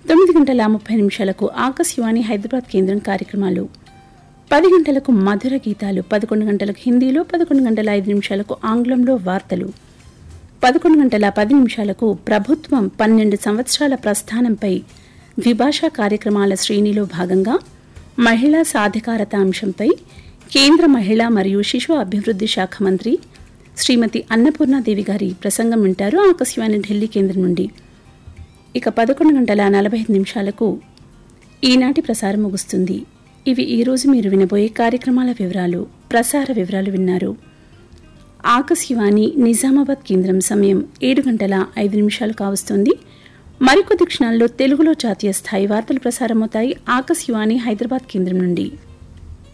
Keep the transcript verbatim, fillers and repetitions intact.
తొమ్మిది గంటల ముప్పై నిమిషాలకు ఆకాశవాణి హైదరాబాద్ కేంద్రం కార్యక్రమాలు, పది గంటలకు మధుర గీతాలు, పదకొండు గంటలకు హిందీలో, పదకొండు గంటల ఐదు నిమిషాలకు ఆంగ్లంలో వార్తలు, పదకొండు గంటల పది నిమిషాలకు ప్రభుత్వం పన్నెండు సంవత్సరాల ప్రస్థానంపై ద్విభాషా కార్యక్రమాల శ్రేణిలో భాగంగా మహిళా సాధికారత అంశంపై కేంద్ర మహిళా మరియు శిశు అభివృద్ధి శాఖ మంత్రి శ్రీమతి అన్నపూర్ణాదేవి గారి ప్రసంగం వింటారు ఆకాశవాణి ఢిల్లీ కేంద్రం నుండి. ఇక పదకొండు గంటల నలభై ఐదు నిమిషాలకు ఈనాటి ప్రసారం ముగుస్తుంది. ఇవి ఈరోజు మీరు వినబోయే కార్యక్రమాల వివరాలు. ప్రసార వివరాలు విన్నారు. ఆకాశవాణి నిజామాబాద్ కేంద్రం సమయం ఏడు గంటల ఐదు నిమిషాలు కావస్తుంది. మరికొద్ది క్షణాల్లో తెలుగులో జాతీయ స్థాయి వార్తలు ప్రసారమవుతాయి ఆకాశవాణి హైదరాబాద్ కేంద్రం నుండి.